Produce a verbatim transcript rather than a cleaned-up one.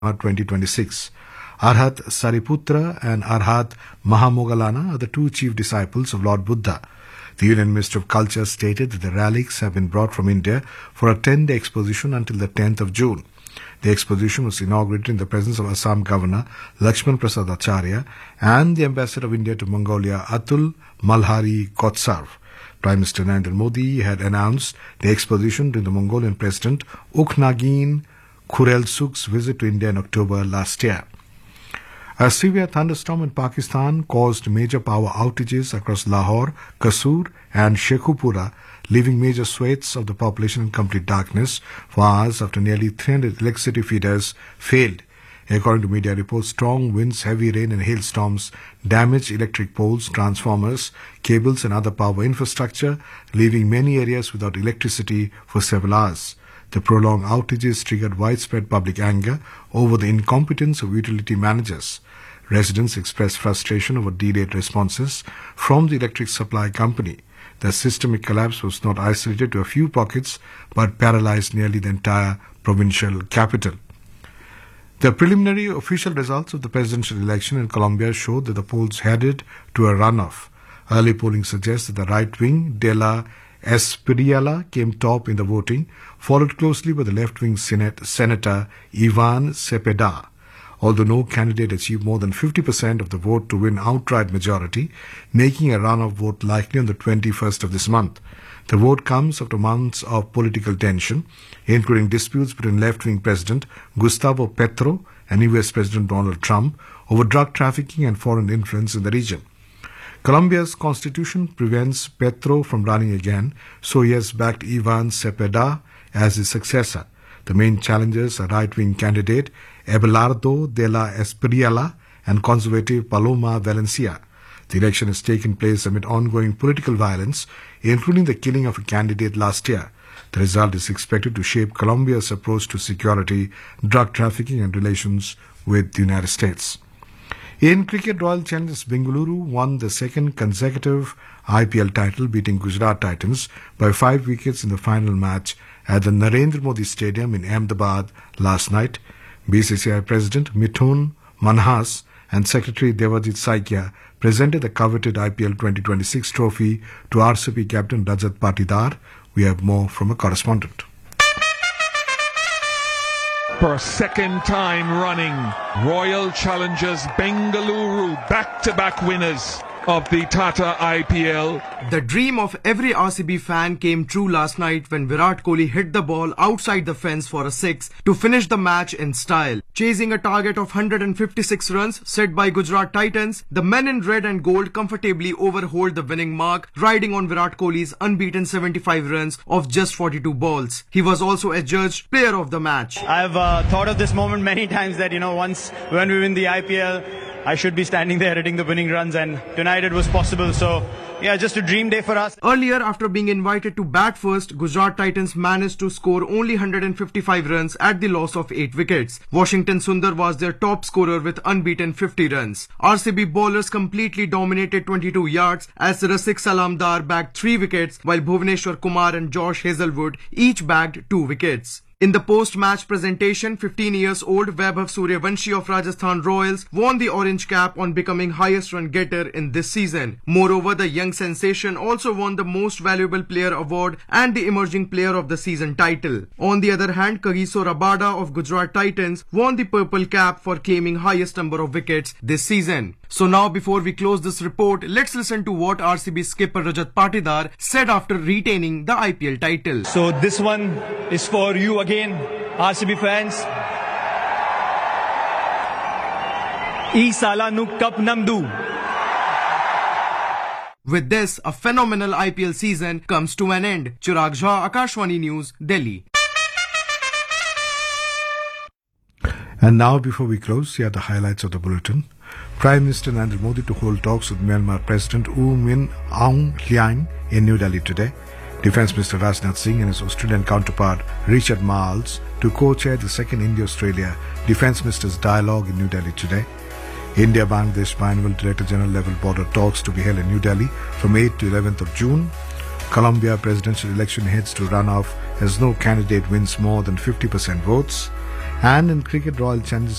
twenty twenty-six. Arhat Sariputra and Arhat Mahamogalana are the two chief disciples of Lord Buddha. The Union Minister of Culture stated that the relics have been brought from India for a ten-day exposition until the tenth of June. The exposition was inaugurated in the presence of Assam Governor Lakshman Prasad Acharya and the Ambassador of India to Mongolia Atul Malhari Kotsarv. Prime Minister Narendra Modi had announced the exposition during the Mongolian President Ukhnagin Khurelsuk's visit to India in October last year. A severe thunderstorm in Pakistan caused major power outages across Lahore, Kasur and Shekhupura, leaving major swathes of the population in complete darkness for hours after nearly three hundred electricity feeders failed. According to media reports, strong winds, heavy rain and hailstorms damaged electric poles, transformers, cables and other power infrastructure, leaving many areas without electricity for several hours. The prolonged outages triggered widespread public anger over the incompetence of utility managers. Residents expressed frustration over delayed responses from the electric supply company. The systemic collapse was not isolated to a few pockets but paralyzed nearly the entire provincial capital. The preliminary official results of the presidential election in Colombia showed that the polls headed to a runoff. Early polling suggests that the right wing, De La Espriella, came top in the voting, followed closely by the left-wing Senate, Senator Ivan Cepeda. Although no candidate achieved more than fifty percent of the vote to win outright majority, making a runoff vote likely on the twenty-first of this month. The vote comes after months of political tension, including disputes between left-wing President Gustavo Petro and U S President Donald Trump over drug trafficking and foreign influence in the region. Colombia's constitution prevents Petro from running again, so he has backed Ivan Cepeda as his successor. The main challengers are right-wing candidate Abelardo de la Espriella and conservative Paloma Valencia. The election has taken place amid ongoing political violence, including the killing of a candidate last year. The result is expected to shape Colombia's approach to security, drug trafficking and relations with the United States. In cricket, Royal Challengers Bengaluru won the second consecutive I P L title, beating Gujarat Titans by five wickets in the final match at the Narendra Modi Stadium in Ahmedabad last night. B C C I President Mithun Manhas and Secretary Devajit Saikia presented the coveted I P L twenty twenty-six trophy to R C B captain Rajat Patidar. We have more from a correspondent. For a second time running, Royal Challengers Bengaluru back-to-back winners of the Tata I P L. The dream of every R C B fan came true last night when Virat Kohli hit the ball outside the fence for a six to finish the match in style. Chasing a target of one hundred fifty-six runs set by Gujarat Titans, the men in red and gold comfortably overhauled the winning mark, riding on Virat Kohli's unbeaten seventy-five runs of just forty-two balls. He was also adjudged player of the match. I've uh, thought of this moment many times that, you know, once when we win the I P L, I should be standing there hitting the winning runs, and tonight it was possible. So, yeah, just a dream day for us. Earlier, after being invited to bat first, Gujarat Titans managed to score only one hundred fifty-five runs at the loss of eight wickets. Washington Sundar was their top scorer with unbeaten fifty runs. R C B bowlers completely dominated twenty-two yards as Rasik Salamdar bagged three wickets, while Bhuvneshwar Kumar and Josh Hazelwood each bagged two wickets. In the post-match presentation, fifteen years old Vaibhav Suryavanshi of Rajasthan Royals won the orange cap on becoming highest run getter in this season. Moreover, the young sensation also won the Most Valuable Player award and the Emerging Player of the Season title. On the other hand, Kagiso Rabada of Gujarat Titans won the purple cap for claiming highest number of wickets this season. So now, before we close this report, let's listen to what R C B skipper Rajat Patidar said after retaining the I P L title. So this one is for you again, R C B fans. E sala nu cup namdu. With this, a phenomenal I P L season comes to an end. Chirag Jha, Akashvani News, Delhi. And now, before we close, here are the highlights of the bulletin. Prime Minister Narendra Modi to hold talks with Myanmar President U Min Aung Hlaing in New Delhi today. Defence Minister Rajnath Singh and his Australian counterpart Richard Marles to co-chair the second India-Australia Defence Ministers Dialogue in New Delhi today. India-Bangladesh biannual Director General level border talks to be held in New Delhi from eighth to eleventh of June. Colombia presidential election heads to runoff as no candidate wins more than fifty percent votes. And in cricket, Royal Challengers